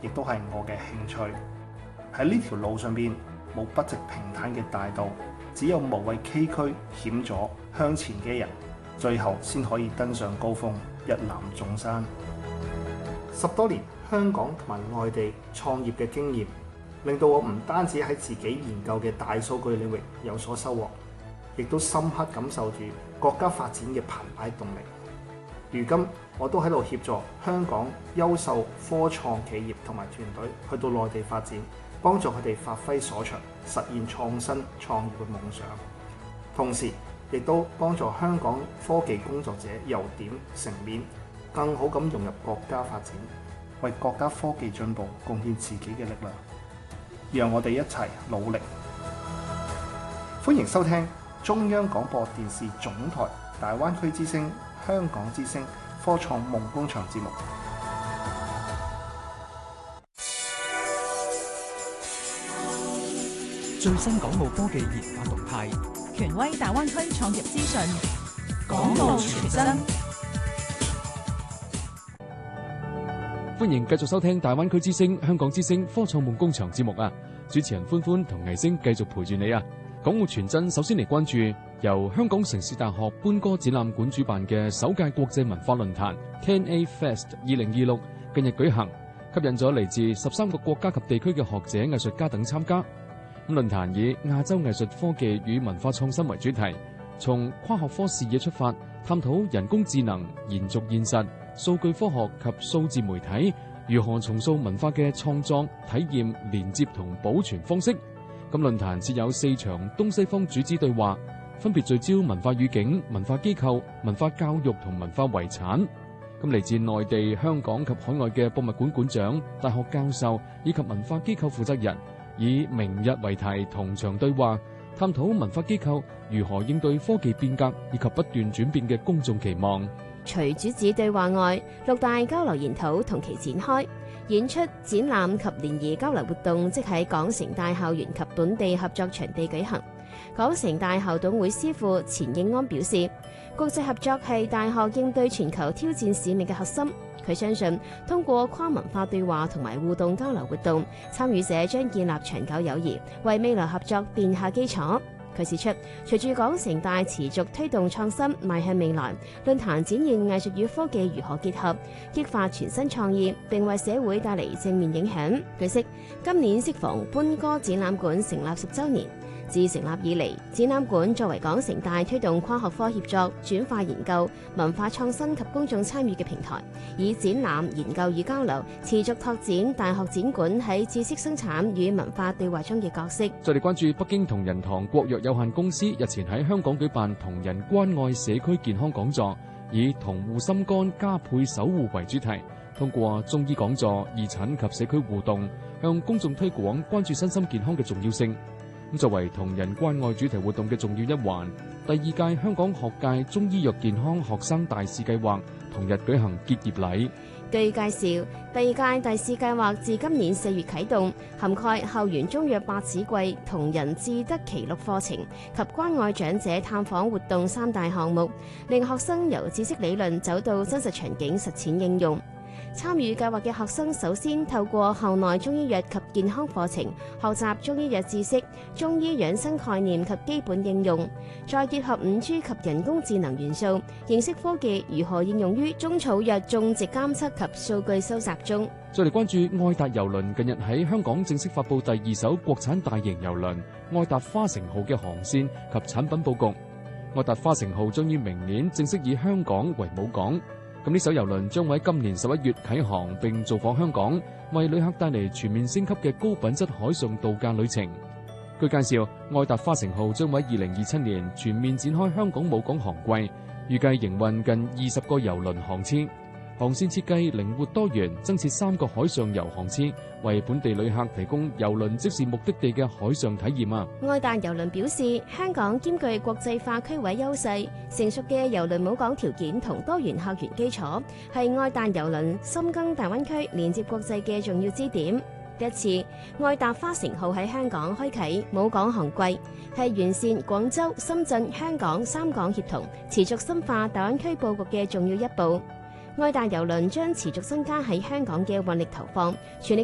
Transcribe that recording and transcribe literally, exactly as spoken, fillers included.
亦都係我嘅興趣。喺呢條路上邊冇筆直平坦嘅大道，只有無畏崎嶇險阻向前嘅人，最後先可以登上高峰，一覽眾山。十多年香港同埋內地創業嘅經驗，令到我唔單止喺自己研究嘅大數據領域有所收穫，亦都深刻感受住國家發展嘅澎湃動力。如今我都喺度協助香港優秀科創企業同埋團隊去到內地發展，幫助佢哋發揮所長，實現創新創業嘅夢想。同時亦都幫助香港科技工作者由點成面，更好咁融入國家發展，為國家科技進步貢獻自己嘅力量。讓我哋一齊努力。歡迎收聽中央廣播電視總台大灣區之聲、香港之聲科創夢工場節目。 最新港澳科技研發動態， 權威大灣區創業資訊， 港澳傳真。 歡迎繼續收聽大灣區之聲、香港之聲科創夢工場節目啊！主持人歡歡同倪星繼續陪住你啊！港澳傳真首先嚟關注由香港城市大學搬歌展覽館主辦嘅首屆國際文化論壇 ten A Fest 二零二六近日舉行，吸引咗嚟自十三個國家及地區嘅學者、藝術家等參加。咁論壇以亞洲藝術科技與文化創新為主題，從跨學科視野出發，探討人工智能、延續現實、數據科學及數字媒體如何重塑文化嘅創作、體驗、連接同保存方式。咁論壇設有四場東西方主旨對話，分別聚焦文化語境、文化機構、文化教育同文化遺產。咁嚟自內地、香港及海外嘅博物館館長、大學教授以及文化機構負責人，以明日為題同場對話，探討文化機構如何應對科技變革以及不斷轉變嘅公眾期望。 除主旨對話外，六大交流研討同期展開，演出、展覽及聯誼交流活動即喺港城大校園及本地合作場地舉行。港城大校董會師傅錢應安表示，國際合作係大學應對全球挑戰使命嘅核心。佢相信通過跨文化對話同埋互動交流活動，參與者將建立長久友誼，為未來合作奠下基礎。佢指出，隨住港城大持續推動創新邁向未來，論壇展現藝術與科技如何結合，激發全新創意，並為社會帶嚟正面影響。據悉，今年適逢搬歌展覽館成立十週年。自成立以嚟，展覽館作為港城大推動跨學科協作、轉化研究、文化創新及公眾參與嘅平台，以展覽、研究與交流，持續拓展大學展館喺知識生產與文化對話中嘅角色。 再嚟關注北京同仁堂國藥有限公司日前喺香港舉辦同仁關愛社區健康講座，以同護心肝加倍守護為主題，通過中醫講座、義診及社區互動，向公眾推廣關注身心健康嘅重要性。咁作為同仁關愛主題活動嘅重要一環，第二屆香港學界中醫藥健康學生大使計劃同日舉行結業禮。 據介紹，第二屆大使計劃自今年四月啟動，涵蓋校園中藥百子櫃、同仁智德奇錄課程及關愛長者探訪活動三大項目，令學生由知識理論走到真實場景實踐應用。參與計劃嘅學生首先透過校內中醫藥及健康課程學習中醫藥知識、中醫養生概念及基本應用，再結合五 G 及人工智能元素，認識科技如何應用於中草藥種植監測及數據收集中。 再嚟關注愛達郵輪近日喺香港正式發布第二艘國產大型郵輪愛達花城號嘅航線及產品佈局。愛達花城號將於明年正式以香港為母港。咁呢艘郵輪將會喺今年十一月啟航並造訪香港，為旅客帶嚟全面升級嘅高品質海上度假旅程。據介紹，愛達花城號將會喺二零二七年全面展開香港母港航季，預計營運近二十個郵輪航次。航線設計靈活多元，增設三個海上遊航次，為本地旅客提供郵輪即是目的地嘅海上體驗啊！ 愛達郵輪表示，香港兼具國際化區位優勢，成熟嘅郵輪母港條件同多元校園基礎，係愛達郵輪深耕大灣區、連接國際嘅重要支點。一次，愛達花城號喺香港開啟母港航季，係完善廣州、深圳、香港三港協同，持續深化大灣區佈局嘅重要一步。愛達郵輪將持續增加喺香港嘅運力投放，全力